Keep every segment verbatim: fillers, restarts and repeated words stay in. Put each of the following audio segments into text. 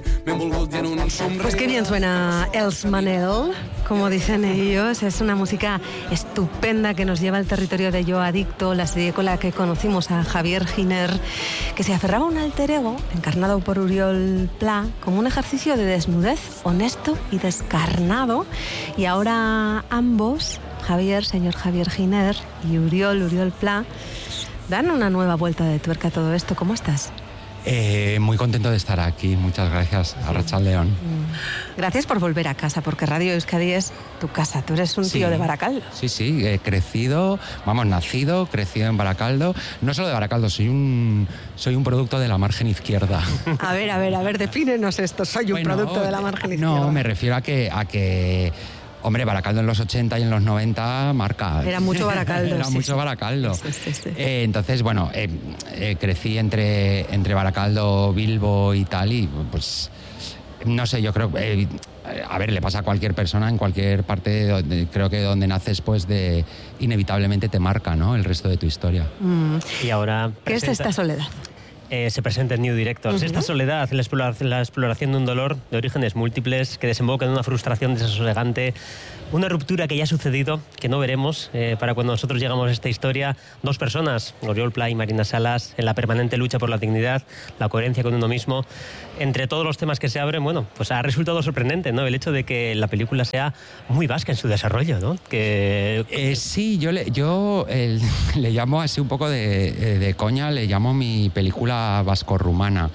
Pues qué bien suena Els Manel, como dicen ellos. Es una música estupenda que nos lleva al territorio de Yo Adicto, la serie con la que conocimos a Javier Giner, que se aferraba a un alter ego encarnado por Oriol Pla como un ejercicio de desnudez honesto y descarnado. Y ahora ambos, Javier, señor Javier Giner, y Oriol, Oriol Pla, dan una nueva vuelta de tuerca a todo esto. ¿Cómo estás? Eh, muy contento de estar aquí, muchas gracias, Arratsaldeon. Gracias por volver a casa, porque Radio Euskadi es tu casa, tú eres un sí, tío de Baracaldo. Sí, sí, he crecido, vamos, nacido, crecido en Baracaldo, no solo de Baracaldo, soy un, soy un producto de la margen izquierda. A ver, a ver, a ver, defínenos esto, soy un bueno, producto de la margen izquierda. No, me refiero a que... A que Hombre, Baracaldo en los ochenta y en los noventa marca. Era mucho Baracaldo. Era sí, mucho sí. Baracaldo. Sí, sí, sí. Eh, entonces, bueno, eh, eh, crecí entre, entre Baracaldo, Bilbo y tal, y pues, no sé, yo creo... Eh, a ver, le pasa a cualquier persona en cualquier parte, donde, creo que donde naces, pues de inevitablemente te marca, ¿no?, el resto de tu historia. Mm. Y ahora... ¿Qué presenta... es esta soledad? Eh, se presenta en New Directors. Uh-huh. Esta soledad, la exploración, la exploración de un dolor de orígenes múltiples que desemboca en una frustración desasosegante, una ruptura que ya ha sucedido, que no veremos eh, para cuando nosotros llegamos a esta historia. Dos personas, Oriol Pla y Marina Salas, en la permanente lucha por la dignidad, la coherencia con uno mismo. Entre todos los temas que se abren, bueno, pues ha resultado sorprendente, ¿no?, el hecho de que la película sea muy vasca en su desarrollo, ¿no? Que... Eh, sí, yo, le, yo eh, le llamo así un poco de, de coña, le llamo mi película vasco-rumana.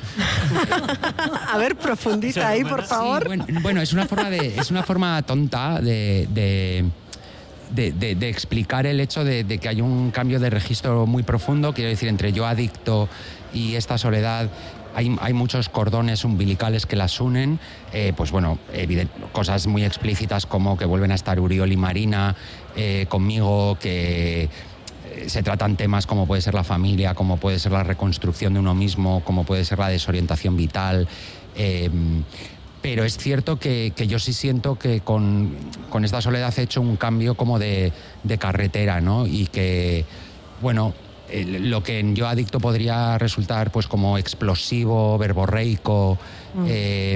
A ver, profundiza ahí, por favor. Sí, bueno, bueno, es una forma de, es una forma tonta de, de, de, de, de explicar el hecho de, de que hay un cambio de registro muy profundo, quiero decir, entre Yo Adicto y esta soledad. Hay, hay muchos cordones umbilicales que las unen, eh, pues bueno, evident, cosas muy explícitas como que vuelven a estar Oriol y Marina eh, conmigo, que se tratan temas como puede ser la familia, como puede ser la reconstrucción de uno mismo, como puede ser la desorientación vital. Eh, pero es cierto que, que yo sí siento que con, con esta soledad he hecho un cambio como de, de carretera, ¿no? Y que, bueno, lo que en Yo Adicto podría resultar pues como explosivo, verborreico, mm. eh,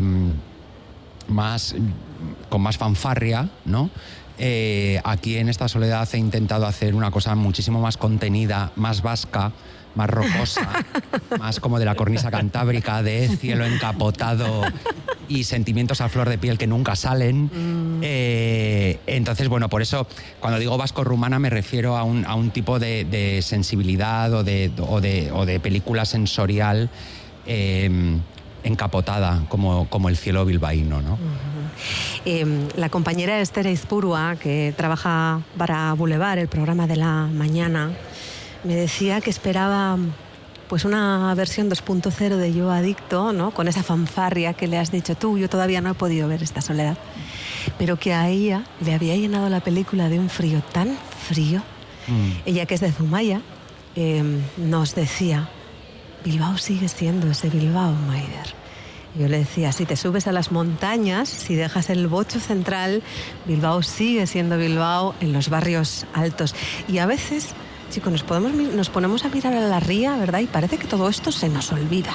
más, con más fanfarria, ¿no? Eh, aquí en esta soledad he intentado hacer una cosa muchísimo más contenida, más vasca, más rocosa, más como de la cornisa cantábrica, de cielo encapotado y sentimientos a flor de piel que nunca salen. Mm. Eh, entonces, bueno, por eso cuando digo vasco-rumana me refiero a un, a un tipo de, de sensibilidad o de, o, de, o de película sensorial eh, encapotada, como, como el cielo bilbaíno, ¿no? Uh-huh. Eh, la compañera Esther Izpurua, que trabaja para Boulevard, el programa de la mañana, me decía que esperaba pues una versión dos punto cero de Yo Adicto, ¿no?, con esa fanfarria que le has dicho tú. Yo todavía no he podido ver esta soledad, pero que a ella le había llenado la película de un frío tan frío. Mm. Ella, que es de Zumaya, eh, nos decía: Bilbao sigue siendo ese Bilbao, Maider. Yo le decía, si te subes a las montañas, si dejas el bocho central, Bilbao sigue siendo Bilbao en los barrios altos. Y a veces, chicos, nos, podemos, nos ponemos a mirar a la ría, ¿verdad? Y parece que todo esto se nos olvida.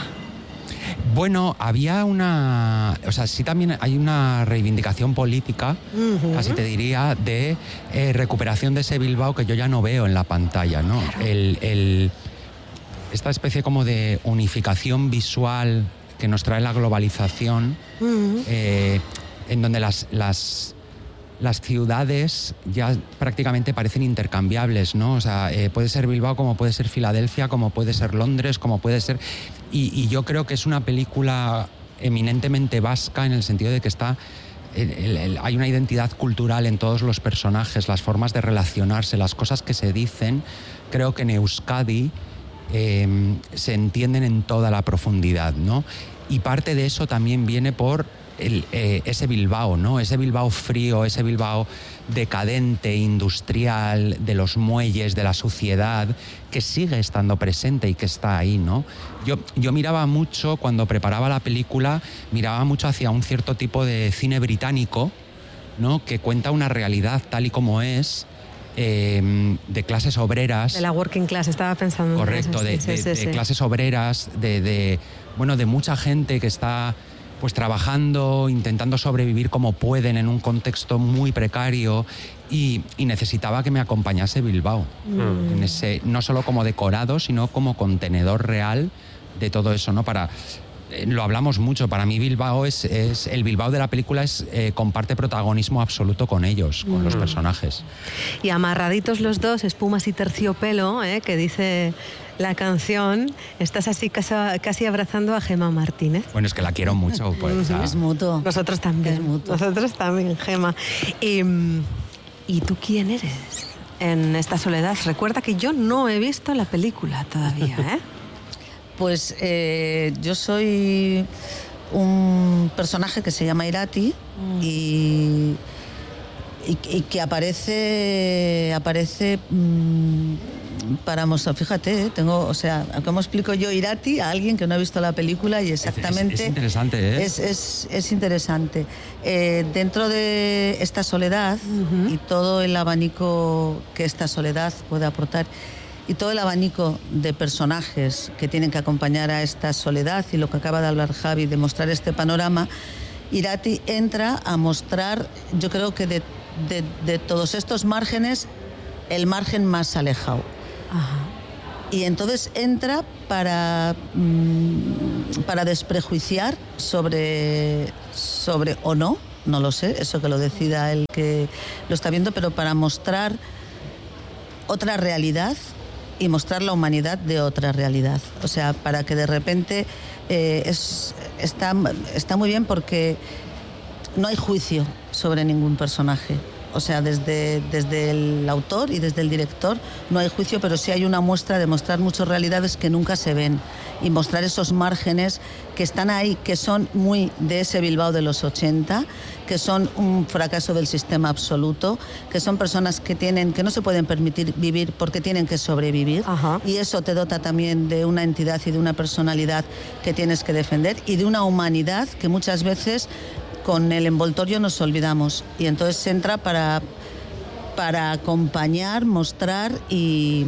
Bueno, había una... O sea, sí también hay una reivindicación política, uh-huh. casi te diría, de eh, recuperación de ese Bilbao que yo ya no veo en la pantalla, ¿no? Claro. El, el, esta especie como de unificación visual que nos trae la globalización, uh-huh. eh, en donde las, las, las ciudades ya prácticamente parecen intercambiables, ¿no? O sea, eh, puede ser Bilbao como puede ser Filadelfia, como puede ser Londres, como puede ser... Y, y yo creo que es una película eminentemente vasca en el sentido de que está... El, el, el, hay una identidad cultural en todos los personajes, las formas de relacionarse, las cosas que se dicen. Creo que en Euskadi Eh, se entienden en toda la profundidad, ¿no? Y parte de eso también viene por el, eh, ese Bilbao, ¿no? Ese Bilbao frío, ese Bilbao decadente, industrial, de los muelles, de la suciedad, que sigue estando presente y que está ahí, ¿no? Yo, yo miraba mucho, cuando preparaba la película, miraba mucho hacia un cierto tipo de cine británico, ¿no?, que cuenta una realidad tal y como es, Eh, de clases obreras. De la working class, estaba pensando. Correcto, en eso, de, sí, de, sí, de sí. clases obreras, de, de, bueno, de mucha gente que está pues trabajando, intentando sobrevivir como pueden en un contexto muy precario y, y necesitaba que me acompañase Bilbao, mm. en ese, no solo como decorado, sino como contenedor real de todo eso, ¿no? Para... Lo hablamos mucho, para mí Bilbao es, es el Bilbao de la película es eh, comparte protagonismo absoluto con ellos, con mm. los personajes. Y amarraditos los dos, espumas y terciopelo, ¿eh? Que dice la canción, estás así casi, casi abrazando a Gemma Martínez. Bueno, es que la quiero mucho. Pues, es mutuo. Nosotros también. Es mutuo. Nosotros también, Gemma. Y, ¿Y tú quién eres en esta soledad? Recuerda que yo no he visto la película todavía, ¿eh? Pues eh, yo soy un personaje que se llama Irati mm. y, y, y que aparece aparece mmm, para mostrar, fíjate, ¿eh? tengo, o sea, ¿cómo explico yo Irati a alguien que no ha visto la película? Y exactamente es, es interesante, ¿eh? Es, es, es interesante. Eh, dentro de esta soledad uh-huh. y todo el abanico que esta soledad puede aportar, y todo el abanico de personajes que tienen que acompañar a esta soledad y lo que acaba de hablar Javi, de mostrar este panorama, Irati entra a mostrar, yo creo que de, de, de todos estos márgenes, el margen más alejado. Ajá. Y entonces entra para, mmm, para desprejuiciar sobre, sobre, o no, no lo sé, eso que lo decida el que lo está viendo, pero para mostrar otra realidad y mostrar la humanidad de otra realidad. O sea, para que de repente eh, es, está, está muy bien porque no hay juicio sobre ningún personaje. O sea, desde, desde el autor y desde el director no hay juicio, pero sí hay una muestra de mostrar muchas realidades que nunca se ven y mostrar esos márgenes que están ahí, que son muy de ese Bilbao de los ochenta, que son un fracaso del sistema absoluto, que son personas que tienen que no se pueden permitir vivir porque tienen que sobrevivir. Ajá. Y eso te dota también de una entidad y de una personalidad que tienes que defender y de una humanidad que muchas veces con el envoltorio nos olvidamos, y entonces se entra para, para acompañar, mostrar y,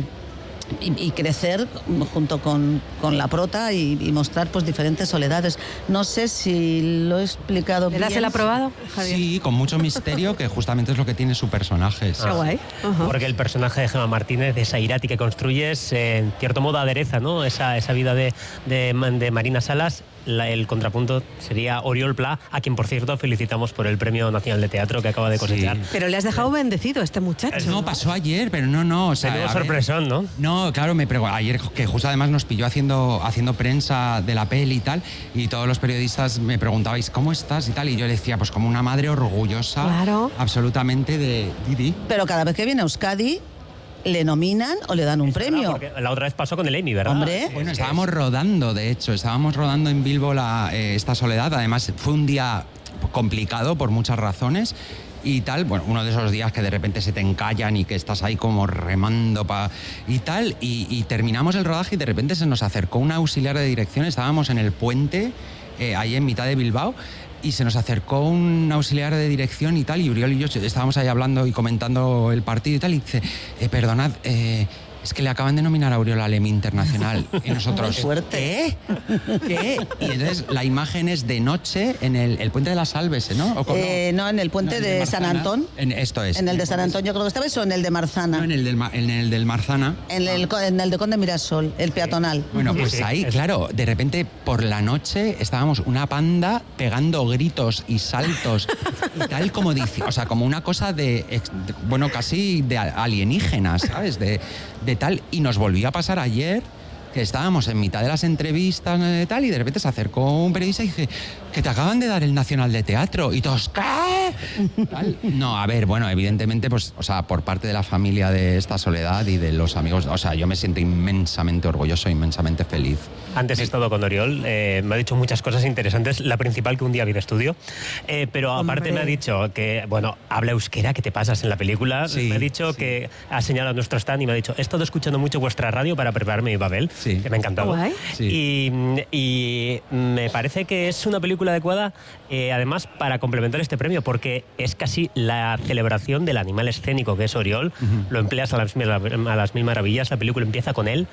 y, y crecer junto con, con la prota y, y mostrar pues diferentes soledades. No sé si lo he explicado bien. ¿Le das el aprobado, Javier? Sí, con mucho misterio, que justamente es lo que tiene su personaje. Qué ah, guay. Uh-huh. Porque el personaje de Gemma Martínez, esa Irati que construyes, en cierto modo adereza, ¿no? Esa, esa vida de, de, de Marina Salas. La, el contrapunto sería Oriol Pla, a quien por cierto felicitamos por el Premio Nacional de Teatro que acaba de cosechar. Sí. Pero le has dejado bendecido a este muchacho. No, pasó ayer, pero no, no. O sea, Tenemos sorpresón, ¿no? No, claro, me pregunto, ayer que justo además nos pilló haciendo, haciendo prensa de la peli y tal, y todos los periodistas me preguntabais, ¿cómo estás? Y tal, y yo le decía, pues como una madre orgullosa, claro, absolutamente de Didi. Pero cada vez que viene a Euskadi, le nominan o le dan un es premio. Verdad, la otra vez pasó con el Emmy, ¿verdad? Hombre. Bueno, estábamos rodando, de hecho, estábamos rodando en Bilbo la, eh, esta soledad. Además, fue un día complicado por muchas razones y tal. Bueno, uno de esos días que de repente se te encallan y que estás ahí como remando pa, y tal. Y, y terminamos el rodaje y de repente se nos acercó un auxiliar de dirección. Estábamos en el puente, eh, ahí en mitad de Bilbao. Y se nos acercó un auxiliar de dirección y tal, y Uriol y yo estábamos ahí hablando y comentando el partido y tal, y dice, eh, perdonad, eh, es que le acaban de nominar a Uriol al Emmy Internacional. Y nosotros, fuerte. ¿qué? ¿Qué? Y entonces la imagen es de noche en el, el puente de las Salves, ¿no? ¿O eh, no, en el puente no, de, de San Antón. En, esto es. En el de San Antón, yo creo que esta vez, o en el de Marzana. No, en el del, en el del Marzana. En el, en el de Conde Mirasol, el peatonal. Bueno, pues sí, ahí, claro, de repente por la noche estábamos una panda pegando gritos y saltos y tal, como dice, o sea, como una cosa de, de bueno, casi de alienígenas, ¿sabes? De, de tal, y nos volvió a pasar ayer que estábamos en mitad de las entrevistas y tal, y de repente se acercó un periodista y dije, que te acaban de dar el Nacional de Teatro, y todos, ¿qué? ¿Tal? No, a ver, bueno, evidentemente, pues, o sea, por parte de la familia de esta soledad y de los amigos, o sea, yo me siento inmensamente orgulloso, inmensamente feliz. Antes he estado con Oriol, eh, me ha dicho muchas cosas interesantes, la principal que un día vi de estudio, eh, pero aparte Hombre. me ha dicho que, bueno, habla euskera, que te pasas en la película, sí, me ha dicho sí. que ha señalado nuestro stand y me ha dicho, he estado escuchando mucho vuestra radio para prepararme mi Babel, sí. que me ha encantado. Sí. Y, y me parece que es una película adecuada, eh, además, para complementar este premio, porque es casi la celebración del animal escénico que es Oriol, uh-huh. lo empleas a las, a las mil maravillas, la película empieza con él,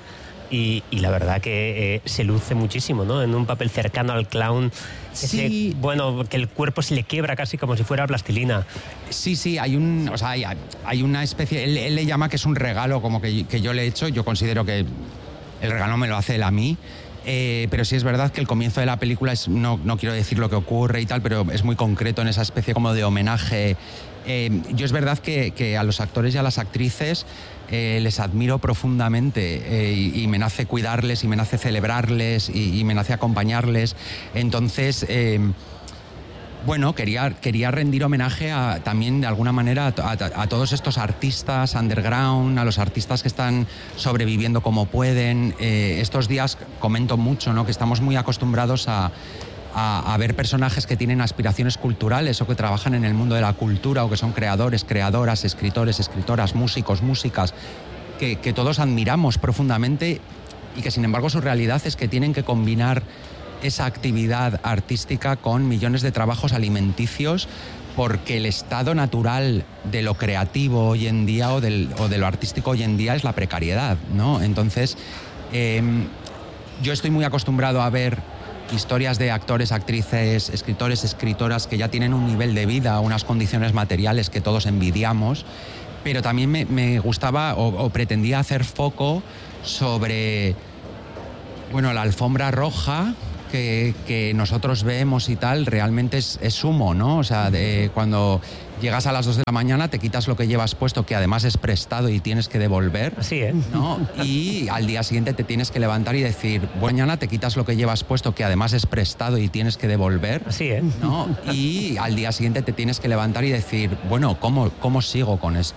y, y la verdad que eh, se luce muchísimo, ¿no? En un papel cercano al clown. Sí. Ese, bueno, que el cuerpo se le quiebra casi como si fuera plastilina. Sí, sí, hay un, o sea, hay, hay una especie, él, él le llama que es un regalo como que, que yo le he hecho, yo considero que el regalo me lo hace él a mí, eh, pero sí es verdad que el comienzo de la película es, no, no quiero decir lo que ocurre y tal, pero es muy concreto en esa especie como de homenaje. Eh, yo es verdad que, que a los actores y a las actrices eh, les admiro profundamente eh, y, y me nace cuidarles y me nace celebrarles y, y me nace acompañarles. Entonces, eh, bueno, quería, quería rendir homenaje a, también de alguna manera a, a, a todos estos artistas underground, a los artistas que están sobreviviendo como pueden. Eh, estos días comento mucho, ¿no?, que estamos muy acostumbrados a A, a ver personajes que tienen aspiraciones culturales o que trabajan en el mundo de la cultura o que son creadores, creadoras, escritores, escritoras, músicos, músicas, que, que todos admiramos profundamente y que sin embargo su realidad es que tienen que combinar esa actividad artística con millones de trabajos alimenticios porque el estado natural de lo creativo hoy en día o, del, o de lo artístico hoy en día es la precariedad, ¿no? Entonces, eh, yo estoy muy acostumbrado a ver historias de actores, actrices, escritores, escritoras que ya tienen un nivel de vida, unas condiciones materiales que todos envidiamos, pero también me, me gustaba o, o pretendía hacer foco sobre, bueno, la alfombra roja que, que nosotros vemos y tal, realmente es, es humo, ¿no? O sea, de, cuando llegas a las dos de la mañana te quitas lo que llevas puesto, que además es prestado y tienes que devolver. Así es. ¿No? Y al día siguiente te tienes que levantar y decir, mañana te quitas lo que llevas puesto, que además es prestado y tienes que devolver. Así es. ¿No? Y al día siguiente te tienes que levantar y decir, bueno, ¿cómo, cómo sigo con esto?